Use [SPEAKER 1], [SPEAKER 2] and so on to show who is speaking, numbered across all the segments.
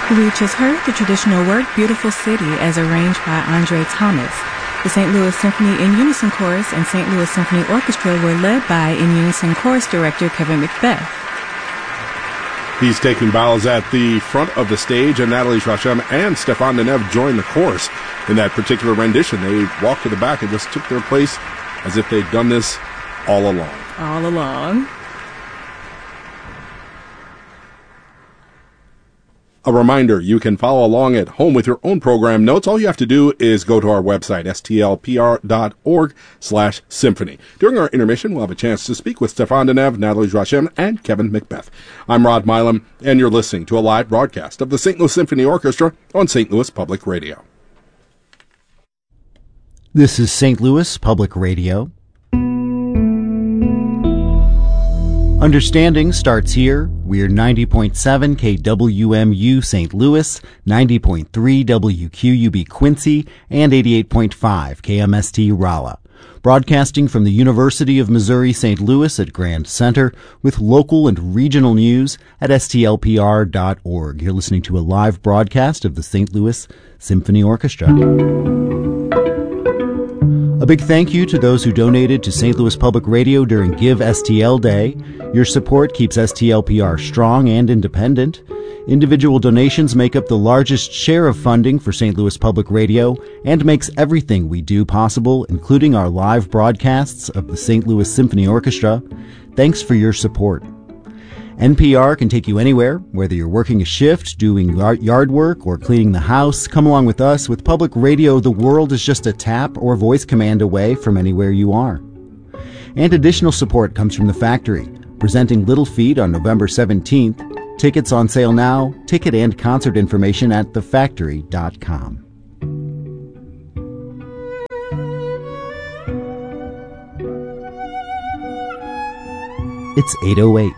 [SPEAKER 1] We just heard the traditional work Beautiful City as arranged by Andre Thomas. The St. Louis Symphony in Unison Chorus and St. Louis Symphony Orchestra were led by In Unison Chorus Director Kevin McBeth.
[SPEAKER 2] He's taking bows at the front of the stage, and Nathalie Rachem and Stéphane Deneuve joined the chorus in that particular rendition. They walked to the back and just took their place as if they'd done this all along.
[SPEAKER 1] All along.
[SPEAKER 2] A reminder, you can follow along at home with your own program notes. All you have to do is go to our website, stlpr.org/symphony. During our intermission, we'll have a chance to speak with Stéphane Deneuve, Nathalie Rachem, and Kevin McBeth. I'm Rod Milam, and you're listening to a live broadcast of the St. Louis Symphony Orchestra on St. Louis Public Radio.
[SPEAKER 3] This is St. Louis Public Radio. Understanding starts here. We're 90.7 KWMU St. Louis, 90.3 WQUB Quincy, and 88.5 KMST Rolla. Broadcasting from the University of Missouri St. Louis at Grand Center with local and regional news at stlpr.org. You're listening to a live broadcast of the St. Louis Symphony Orchestra. A big thank you to those who donated to St. Louis Public Radio during Give STL Day. Your support keeps STLPR strong and independent. Individual donations make up the largest share of funding for St. Louis Public Radio and makes everything we do possible, including our live broadcasts of the St. Louis Symphony Orchestra. Thanks for your support. NPR can take you anywhere, whether you're working a shift, doing yard work, or cleaning the house. Come along with us. With public radio, the world is just a tap or voice command away from anywhere you are. And additional support comes from The Factory, presenting Little Feat on November 17th. Tickets on sale now. Ticket and concert information at thefactory.com. It's 8:08.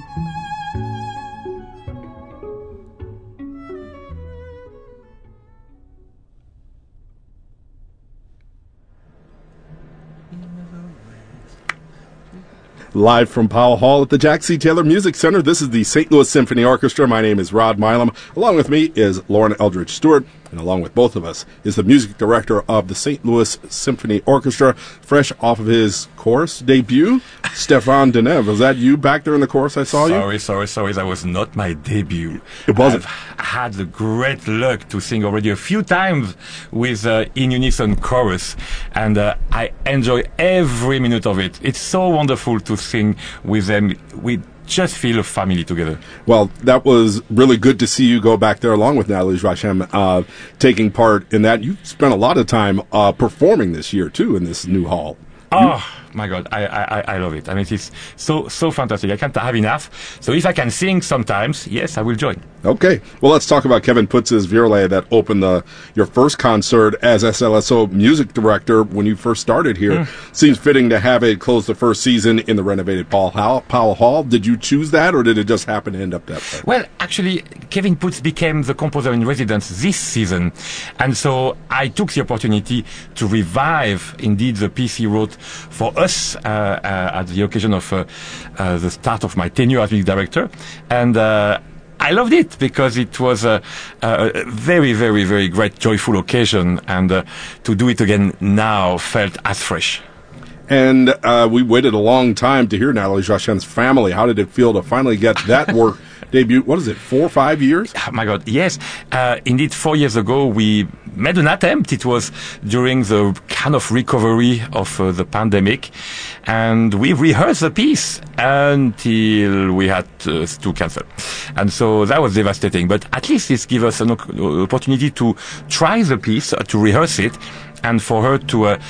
[SPEAKER 2] Live from Powell Hall at the Jack C. Taylor Music Center, this is the St. Louis Symphony Orchestra. My name is Rod Milam. Along with me is Lauren Eldridge Stewart, and along with both of us is the music director of the St. Louis Symphony Orchestra, fresh off of his chorus debut, Stéphane Deneuve. Was that you back there in the chorus? I saw you.
[SPEAKER 4] Sorry. That was not my debut.
[SPEAKER 2] It wasn't.
[SPEAKER 4] I've had the great luck to sing already a few times with In Unison Chorus, and I enjoy every minute of it. It's so wonderful to sing with them. We just feel a family together.
[SPEAKER 2] Well, that was really good to see you go back there along with Nathalie Rachem, taking part in that. You spent a lot of time performing this year, too, in this new hall.
[SPEAKER 4] Oh, my God, I love it. I mean, it's so fantastic. I can't have enough. So if I can sing sometimes, yes, I will join.
[SPEAKER 2] Okay. Well, let's talk about Kevin Putz's Virelai that opened your first concert as SLSO music director when you first started here. Seems fitting to have it close the first season in the renovated Powell Hall. Did you choose that, or did it just happen to end up that way?
[SPEAKER 4] Well, actually, Kevin Putz became the composer in residence this season. And so I took the opportunity to revive, indeed, the piece he wrote for us at the occasion of the start of my tenure as music director. And I loved it because it was a very, very, very great, joyful occasion, and to do it again now felt as fresh.
[SPEAKER 2] And we waited a long time to hear Nathalie Rachem's Family. How did it feel to finally get that work debut? What is it, 4 or 5 years?
[SPEAKER 4] Oh my God, yes. Indeed, 4 years ago, we made an attempt. It was during the kind of recovery of the pandemic, and we rehearsed the piece until we had to cancel. And so that was devastating. But at least it gave us an opportunity to try the piece, to rehearse it, and for her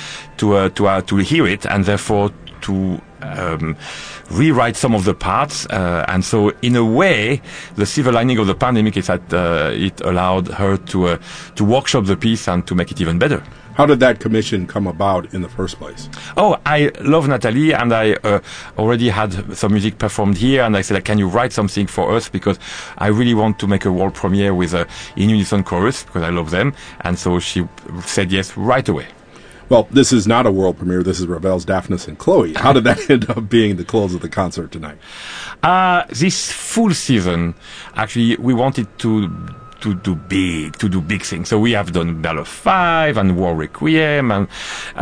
[SPEAKER 4] to hear it, and therefore to rewrite some of the parts. And so, in a way, the silver lining of the pandemic is that it allowed her to workshop the piece and to make it even better.
[SPEAKER 2] How did that commission come about in the first place?
[SPEAKER 4] Oh, I love Nathalie, and I already had some music performed here, and I said, can you write something for us? Because I really want to make a world premiere with In Unison Chorus, because I love them. And so she said yes right away.
[SPEAKER 2] Well, this is not a world premiere. This is Ravel's Daphnis and Chloe. How did that end up being the close of the concert tonight?
[SPEAKER 4] This full season, actually, we wanted to do big things. So we have done Belle of Five and War Requiem, and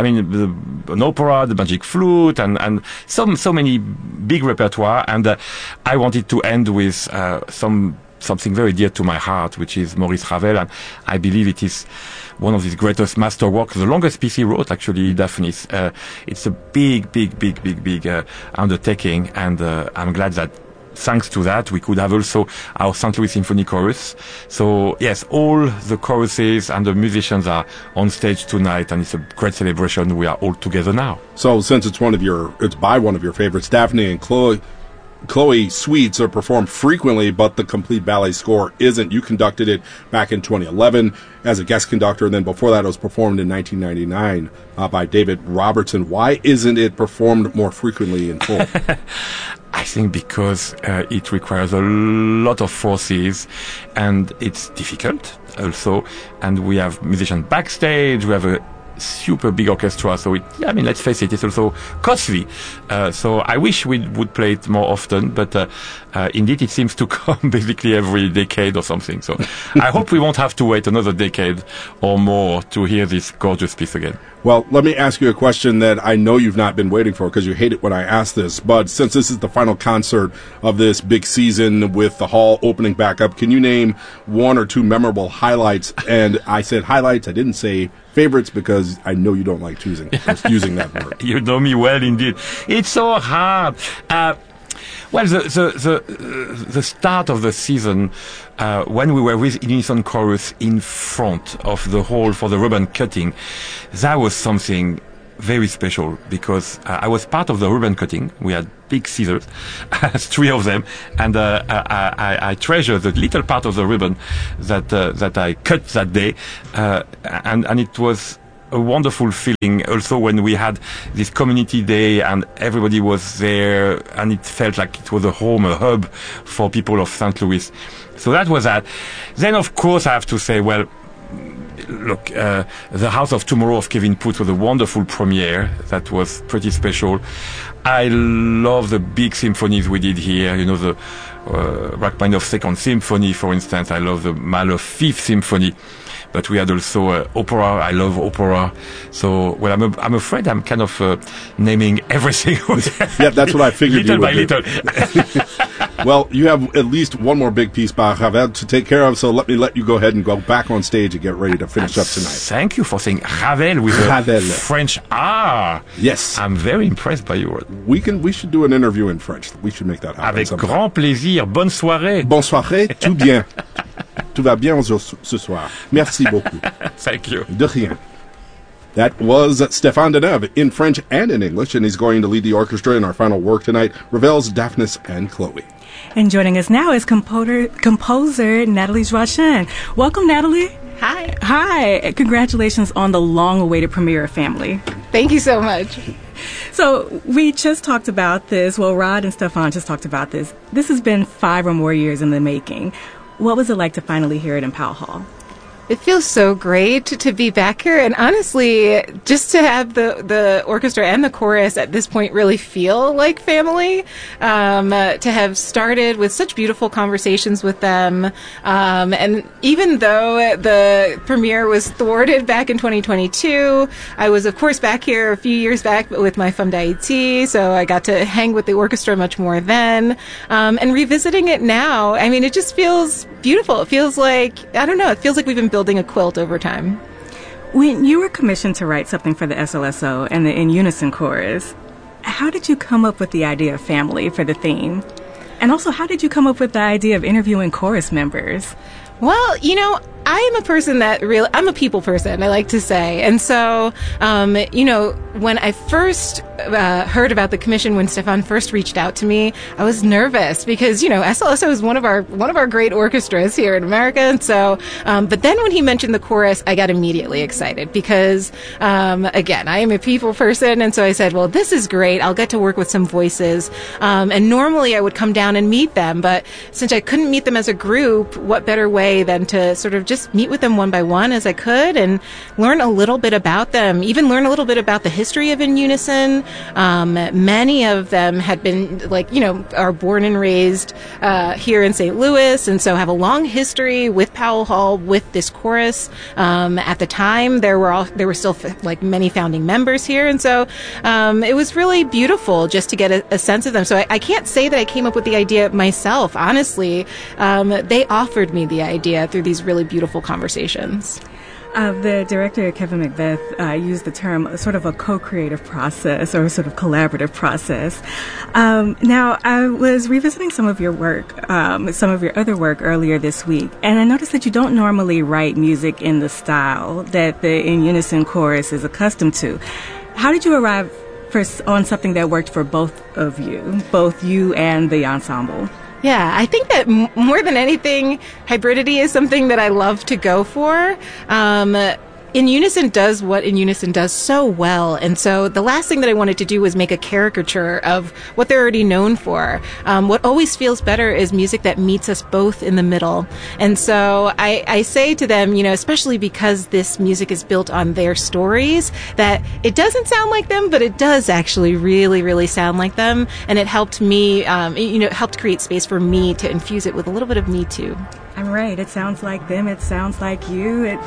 [SPEAKER 4] an opera, the Magic Flute, and so many big repertoire. And I wanted to end with something very dear to my heart, which is Maurice Ravel, and I believe it is one of his greatest masterworks, the longest piece he wrote, actually, Daphnis. It's a big undertaking, and I'm glad that thanks to that, we could have also our St. Louis Symphony Chorus. So, yes, all the choruses and the musicians are on stage tonight, and it's a great celebration. We are all together now.
[SPEAKER 2] So, since it's by one of your favorites, Daphne and Chloe suites are performed frequently, but the complete ballet score isn't. You conducted it back in 2011 as a guest conductor, and then before that it was performed in 1999 by David Robertson. Why isn't it performed more frequently in full?
[SPEAKER 4] I think because it requires a lot of forces, and it's difficult also, and we have musicians backstage, we have a super big orchestra, so let's face it, it's also costly. So I wish we would play it more often, but indeed it seems to come basically every decade or something. So I hope we won't have to wait another decade or more to hear this gorgeous piece again.
[SPEAKER 2] Well, let me ask you a question that I know you've not been waiting for, because you hate it when I ask this, but since this is the final concert of this big season with the hall opening back up, can you name one or two memorable highlights? And I said highlights, I didn't say favorites, because I know you don't like using that word.
[SPEAKER 4] You know me well, indeed. It's so hard. Well, the start of the season, when we were with Unison Chorus in front of the hall for the ribbon cutting, that was something very special, because I was part of the ribbon cutting. We had big scissors, 3 of them, and I treasure the little part of the ribbon that I cut that day, and it was a wonderful feeling also when we had this community day and everybody was there, and it felt like it was a hub for people of St. Louis. So that was that. Then, of course, I have to say, well, look, The House of Tomorrow of Kevin Poots was a wonderful premiere. That was pretty special. I love the big symphonies we did here. The Rachmaninoff Second Symphony, for instance. I love the Mahler Fifth Symphony. But we had also opera. I love opera. So, well, I'm afraid I'm kind of naming everything.
[SPEAKER 2] Yeah, that's what I figured.
[SPEAKER 4] Little by little.
[SPEAKER 2] Well, you have at least one more big piece by Ravel to take care of, so let you go ahead and go back on stage and get ready to finish up tonight.
[SPEAKER 4] Thank you for saying Ravel with a French R.
[SPEAKER 2] Yes.
[SPEAKER 4] I'm very impressed by your word.
[SPEAKER 2] We should do an interview in French. We should make that happen.
[SPEAKER 4] Avec
[SPEAKER 2] sometime.
[SPEAKER 4] grand plaisir. Bonne soirée.
[SPEAKER 2] Bonne soirée. Tout bien. Tout va bien ce soir. Merci beaucoup.
[SPEAKER 4] Thank you.
[SPEAKER 2] De rien. That was Stéphane Deneuve in French and in English, and he's going to lead the orchestra in our final work tonight, Ravel's Daphnis and Chloe.
[SPEAKER 1] And joining us now is composer Nathalie Joachim. Welcome, Nathalie.
[SPEAKER 5] Hi.
[SPEAKER 1] Hi. Congratulations on the long-awaited premiere of Family.
[SPEAKER 5] Thank you so much.
[SPEAKER 1] So we just talked about this. Well, Rod and Stéphane just talked about this. This has been 5 or more years in the making. What was it like to finally hear it in Powell Hall?
[SPEAKER 5] It feels so great to be back here, and honestly, just to have the orchestra and the chorus at this point really feel like family, to have started with such beautiful conversations with them, and even though the premiere was thwarted back in 2022, I was, of course, back here a few years back with my Femme d'Haïti, so I got to hang with the orchestra much more then, and revisiting it now, I mean, it just feels beautiful. It feels like, I don't know, it feels like we've been building a quilt over time.
[SPEAKER 1] When you were commissioned to write something for the SLSO and the In Unison Chorus, how did you come up with the idea of family for the theme? And also, how did you come up with the idea of interviewing chorus members?
[SPEAKER 5] Well, I am a person that I'm a people person, I like to say. And so, when I first heard about the commission, when Stéphane first reached out to me, I was nervous because, SLSO is one of our great orchestras here in America. And so, but then when he mentioned the chorus, I got immediately excited because, again, I am a people person. And so I said, well, this is great. I'll get to work with some voices. And normally I would come down and meet them. But since I couldn't meet them as a group, what better way than to sort of just just meet with them one by one as I could and learn a little bit about them, even learn a little bit about the history of In Unison. Many of them had been are born and raised here in St. Louis, and so have a long history with Powell Hall, with this chorus. At the time, there were still many founding members here, and so it was really beautiful just to get a sense of them. So I can't say that I came up with the idea myself. Honestly, they offered me the idea through these really beautiful conversations.
[SPEAKER 1] The director, Kevin McBeth, used the term sort of a co-creative process or sort of collaborative process. Now, I was revisiting some of your work, some of your other work earlier this week, and I noticed that you don't normally write music in the style that the In Unison chorus is accustomed to. How did you arrive on something that worked for both you and the ensemble?
[SPEAKER 5] Yeah, I think that more than anything, hybridity is something that I love to go for. In Unison does what In Unison does so well, and so the last thing that I wanted to do was make a caricature of what they're already known for. What always feels better is music that meets us both in the middle. And so I say to them, especially because this music is built on their stories, that it doesn't sound like them, but it does actually really, really sound like them. And it helped me, it helped create space for me to infuse it with a little bit of me too.
[SPEAKER 1] I'm right. It sounds like them. It sounds like you.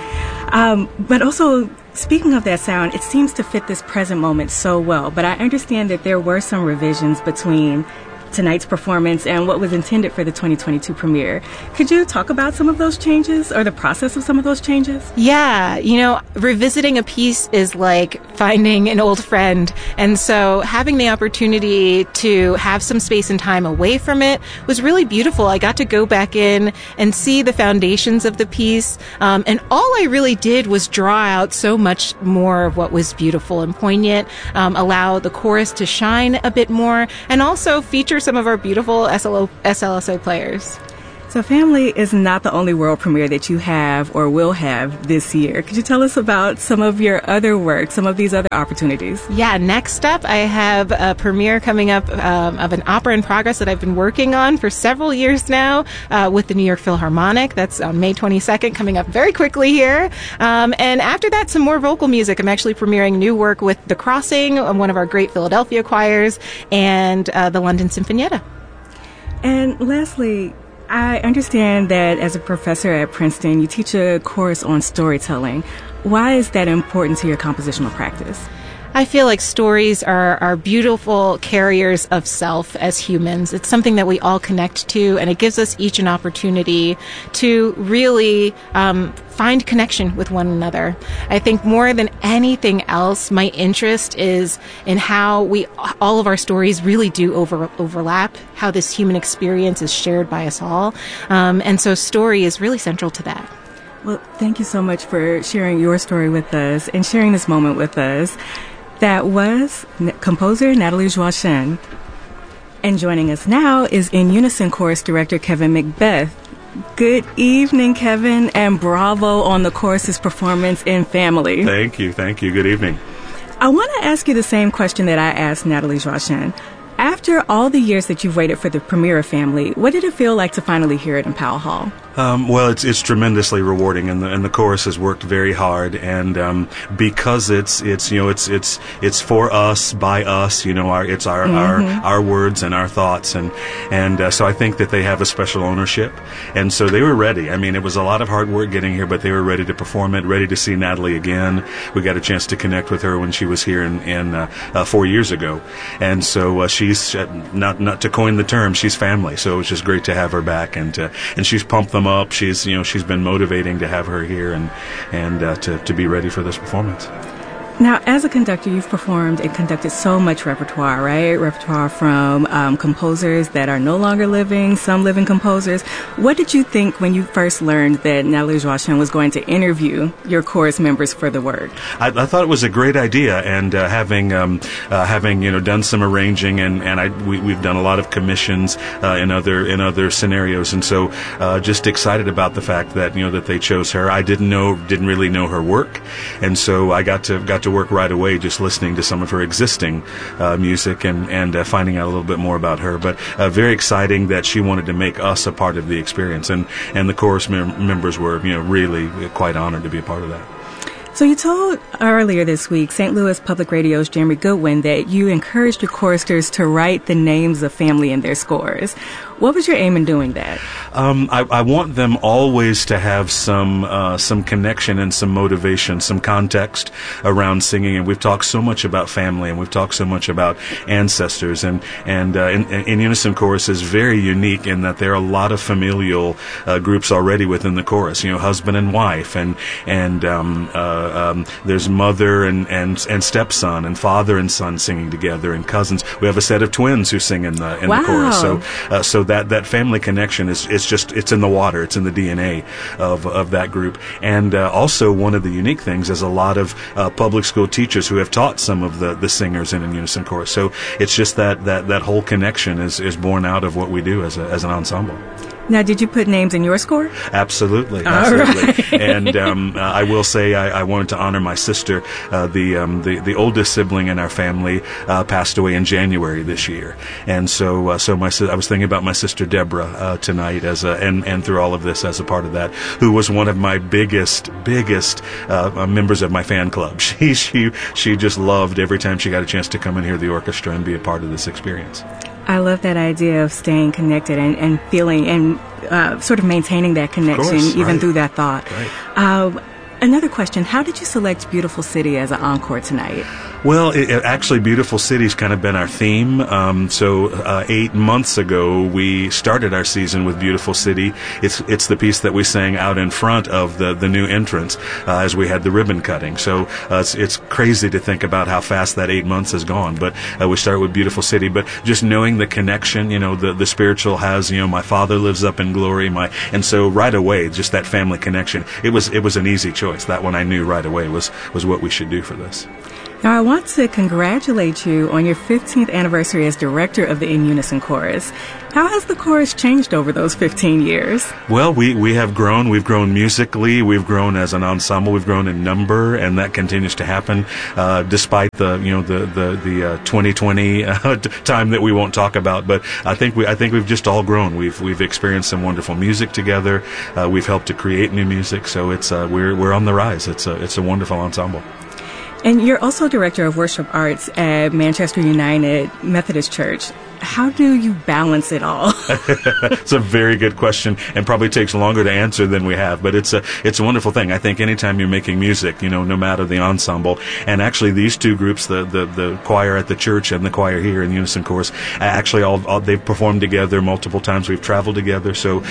[SPEAKER 1] But also, speaking of that sound, it seems to fit this present moment so well. But I understand that there were some revisions between tonight's performance and what was intended for the 2022 premiere. Could you talk about some of those changes or the process of some of those changes?
[SPEAKER 5] Yeah, revisiting a piece is like finding an old friend. And so having the opportunity to have some space and time away from it was really beautiful. I got to go back in and see the foundations of the piece. And all I really did was draw out so much more of what was beautiful and poignant, allow the chorus to shine a bit more, and also feature some of our beautiful SLSO players.
[SPEAKER 1] So Family is not the only world premiere that you have or will have this year. Could you tell us about some of your other work, some of these other opportunities?
[SPEAKER 5] Yeah, next up I have a premiere coming up of an opera in progress that I've been working on for several years now with the New York Philharmonic. That's on May 22nd, coming up very quickly here. And after that, some more vocal music. I'm actually premiering new work with The Crossing, one of our great Philadelphia choirs, and the London Sinfonietta.
[SPEAKER 1] And lastly, I understand that as a professor at Princeton, you teach a course on storytelling. Why is that important to your compositional practice?
[SPEAKER 5] I feel like stories are beautiful carriers of self as humans. It's something that we all connect to, and it gives us each an opportunity to really find connection with one another. I think more than anything else, my interest is in how all of our stories really do overlap, how this human experience is shared by us all. And so story is really central to that.
[SPEAKER 1] Well, thank you so much for sharing your story with us and sharing this moment with us. That was composer Nathalie Joachim. And joining us now is In Unison chorus director Kevin McBeth. Good evening, Kevin, and bravo on the chorus's performance in Family.
[SPEAKER 6] Thank you. Good evening.
[SPEAKER 1] I want to ask you the same question that I asked Nathalie Joachim. After all the years that you've waited for the premiere of Family, what did it feel like to finally hear it in Powell Hall?
[SPEAKER 6] Well, it's tremendously rewarding, and the chorus has worked very hard, and because it's for us, by us, it's our words and our thoughts, and so I think that they have a special ownership, and so they were ready. I mean, it was a lot of hard work getting here, but they were ready to perform it, ready to see Nathalie again. We got a chance to connect with her when she was here in 4 years ago, and so she's not to coin the term, she's family. So it was just great to have her back, and she's pumped them up. She's been motivating to have her here and to be ready for this performance.
[SPEAKER 1] Now, as a conductor, you've performed and conducted so much repertoire, right? Repertoire from composers that are no longer living, some living composers. What did you think when you first learned that Nathalie Joachim was going to interview your chorus members for the work?
[SPEAKER 6] I thought it was a great idea, and having done some arranging, and we've done a lot of commissions in other scenarios, and so just excited about the fact that that they chose her. I didn't really know her work, and so I got to to work right away just listening to some of her existing music and finding out a little bit more about her. But very exciting that she wanted to make us a part of the experience, and the chorus members were really quite honored to be a part of that.
[SPEAKER 1] So you told earlier this week, St. Louis Public Radio's Jeremy Goodwin, that you encouraged your choristers to write the names of family in their scores. What was your aim in doing that?
[SPEAKER 6] I want them always to have some connection and some motivation, some context around singing. And we've talked so much about family, and we've talked so much about ancestors. And in Unison Chorus is very unique in that there are a lot of familial groups already within the chorus. Husband and wife, and there's mother and stepson, and father and son singing together, and cousins. We have a set of twins who sing in the chorus. So that family connection it's in the water, it's in the DNA of that group. And also one of the unique things is a lot of public school teachers who have taught some of the singers in Unison Chorus. So it's just that whole connection is born out of what we do as an ensemble.
[SPEAKER 1] Now, did you put names in your score?
[SPEAKER 6] Absolutely.
[SPEAKER 1] Right.
[SPEAKER 6] And I will say I wanted to honor my sister. The oldest sibling in our family passed away in January this year, and so I was thinking about my sister Deborah tonight and through all of this as a part of that, who was one of my biggest members of my fan club. She just loved every time she got a chance to come and hear the orchestra and be a part of this experience.
[SPEAKER 1] I love that idea of staying connected and feeling and sort of maintaining that connection, even through that thought.
[SPEAKER 6] Right.
[SPEAKER 1] Another question, how did you select Beautiful City as an encore tonight?
[SPEAKER 6] Well, actually, Beautiful City's kind of been our theme. 8 months ago, we started our season with Beautiful City. It's the piece that we sang out in front of the new entrance as we had the ribbon cutting. So it's crazy to think about how fast that 8 months has gone. But we started with Beautiful City. But just knowing the connection, the spiritual has, my father lives up in glory. And so right away, just that family connection. It was an easy choice. That one I knew right away was what we should do for this.
[SPEAKER 1] Now, I want to congratulate you on your 15th anniversary as director of the In Unison Chorus. How has the chorus changed over those 15 years?
[SPEAKER 6] Well, we have grown. We've grown musically. We've grown as an ensemble. We've grown in number, and that continues to happen despite the 2020 time that we won't talk about. But I think we've just all grown. We've experienced some wonderful music together. We've helped to create new music. So it's we're on the rise. It's a wonderful ensemble.
[SPEAKER 1] And you're also director of worship arts at Manchester United Methodist Church. How do you balance it all?
[SPEAKER 6] It's a very good question, and probably takes longer to answer than we have. But it's a wonderful thing. I think anytime you're making music, no matter the ensemble, and actually these two groups, the choir at the church and the choir here in Unison Chorus, actually all they've performed together multiple times. We've traveled together, so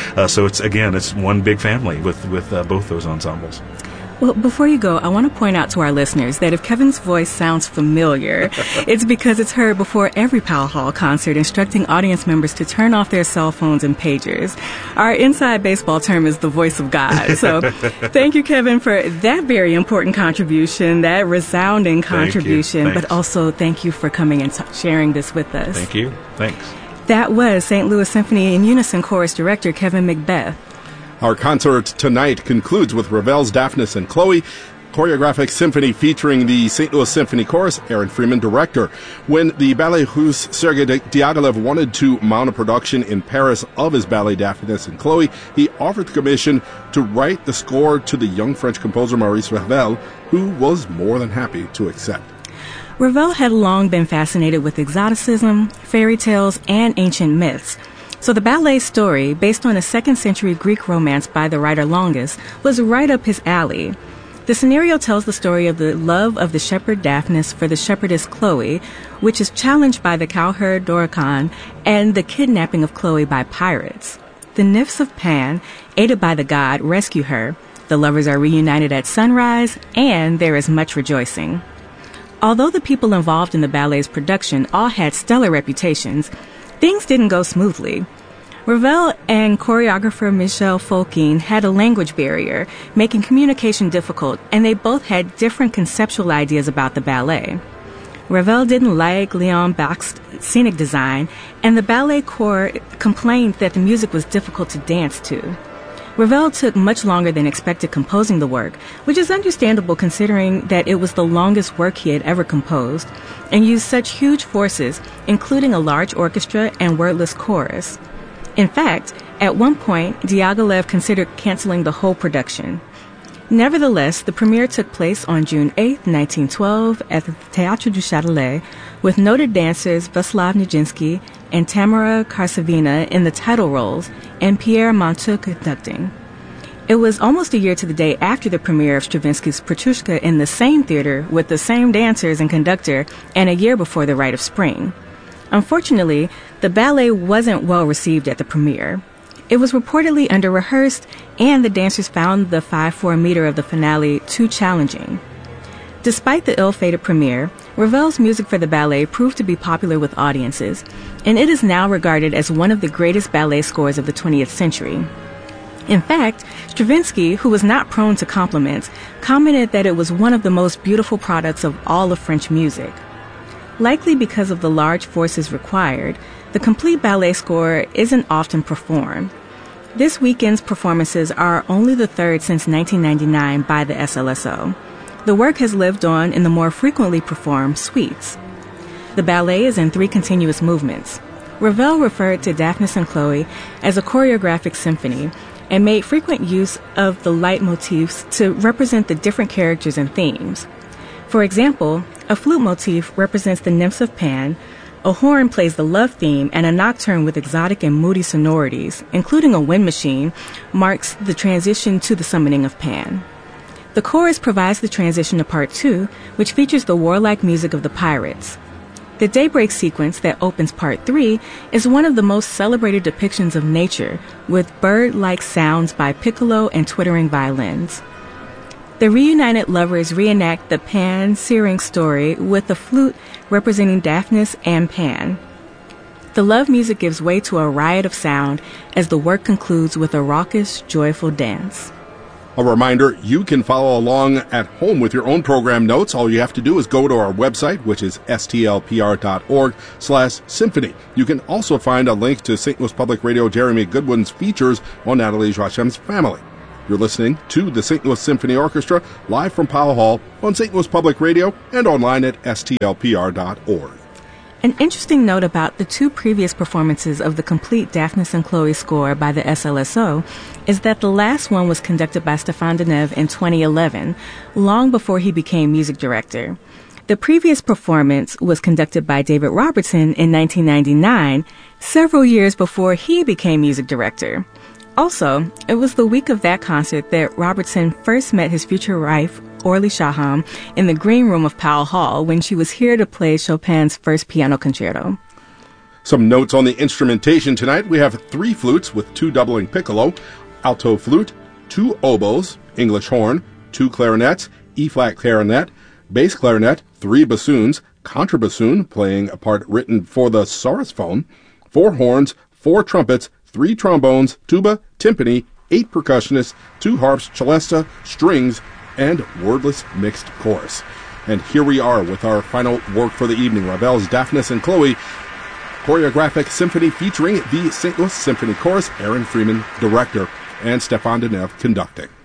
[SPEAKER 6] it's one big family with both those ensembles.
[SPEAKER 1] Well, before you go, I want to point out to our listeners that if Kevin's voice sounds familiar, it's because it's heard before every Powell Hall concert, instructing audience members to turn off their cell phones and pagers. Our inside baseball term is the voice of God. So thank you, Kevin, for that very important contribution, that resounding contribution, but also thank you for coming and sharing this with us.
[SPEAKER 6] Thank you. Thanks.
[SPEAKER 1] That was St. Louis Symphony in Unison Chorus Director Kevin McBeth.
[SPEAKER 2] Our concert tonight concludes with Ravel's Daphnis and Chloe, choreographic symphony featuring the St. Louis Symphony Chorus, Aaron Freeman, director. When the Ballet Russe Sergei Diaghilev wanted to mount a production in Paris of his ballet Daphnis and Chloe, he offered the commission to write the score to the young French composer Maurice Ravel, who was more than happy to accept.
[SPEAKER 1] Ravel had long been fascinated with exoticism, fairy tales, and ancient myths. So the ballet story, based on a 2nd century Greek romance by the writer Longus, was right up his alley. The scenario tells the story of the love of the shepherd Daphnis for the shepherdess Chloe, which is challenged by the cowherd Doricon, and the kidnapping of Chloe by pirates. The nymphs of Pan, aided by the god, rescue her. The lovers are reunited at sunrise, and there is much rejoicing. Although the people involved in the ballet's production all had stellar reputations, things didn't go smoothly. Ravel and choreographer Michel Fokine had a language barrier, making communication difficult, and they both had different conceptual ideas about the ballet. Ravel didn't like Leon Bach's scenic design, and the ballet corps complained that the music was difficult to dance to. Ravel took much longer than expected composing the work, which is understandable considering that it was the longest work he had ever composed, and used such huge forces, including a large orchestra and wordless chorus. In fact, at one point, Diaghilev considered canceling the whole production. Nevertheless, the premiere took place on June 8, 1912, at the Théâtre du Châtelet, with noted dancers Vaslav Nijinsky and Tamara Karsavina in the title roles, and Pierre Monteux conducting. It was almost a year to the day after the premiere of Stravinsky's Petrushka in the same theater with the same dancers and conductor, and a year before The Rite of Spring. Unfortunately, the ballet wasn't well received at the premiere. It was reportedly under-rehearsed, and the dancers found the 5/4 meter of the finale too challenging. Despite the ill-fated premiere, Ravel's music for the ballet proved to be popular with audiences, and it is now regarded as one of the greatest ballet scores of the 20th century. In fact, Stravinsky, who was not prone to compliments, commented that it was one of the most beautiful products of all of French music. Likely because of the large forces required, the complete ballet score isn't often performed. This weekend's performances are only the third since 1999 by the SLSO. The work has lived on in the more frequently performed suites. The ballet is in 3 continuous movements. Ravel referred to Daphnis and Chloe as a choreographic symphony and made frequent use of the leitmotifs to represent the different characters and themes. For example, a flute motif represents the nymphs of Pan, a horn plays the love theme, and a nocturne with exotic and moody sonorities, including a wind machine, marks the transition to the summoning of Pan. The chorus provides the transition to Part 2, which features the warlike music of the pirates. The daybreak sequence that opens Part 3 is one of the most celebrated depictions of nature, with bird-like sounds by piccolo and twittering violins. The reunited lovers reenact the Pan-Syrinx story with the flute representing Daphnis and Pan. The love music gives way to a riot of sound as the work concludes with a raucous, joyful dance.
[SPEAKER 2] A reminder, you can follow along at home with your own program notes. All you have to do is go to our website, which is stlpr.org/symphony. You can also find a link to St. Louis Public Radio Jeremy Goodwin's features on Nathalie Joachim's family. You're listening to the St. Louis Symphony Orchestra, live from Powell Hall on St. Louis Public Radio and online at stlpr.org.
[SPEAKER 1] An interesting note about the 2 previous performances of the complete Daphnis and Chloe score by the SLSO is that the last one was conducted by Stéphane Deneuve in 2011, long before he became music director. The previous performance was conducted by David Robertson in 1999, several years before he became music director. Also, it was the week of that concert that Robertson first met his future wife, Orly Shaham, in the green room of Powell Hall when she was here to play Chopin's first piano concerto.
[SPEAKER 2] Some notes on the instrumentation tonight. We have 3 flutes with 2 doubling piccolo, alto flute, 2 oboes, English horn, 2 clarinets, E-flat clarinet, bass clarinet, 3 bassoons, contrabassoon playing a part written for the saxophone, 4 horns, 4 trumpets, 3 trombones, tuba, timpani, 8 percussionists, 2 harps, celesta, strings, and wordless mixed chorus. And here we are with our final work for the evening, Ravel's Daphnis and Chloe, choreographic symphony featuring the St. Louis Symphony Chorus, Aaron Freeman, director, and Stéphane Deneuve conducting.